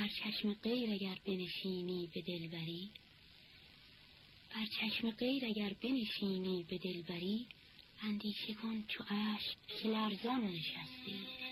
بر چشم غیر اگر بنشینی به دلبری، بر چشم غیر اگر بنشینی به دلبری، اندیشه کن چو اشک که لرزان نشستی.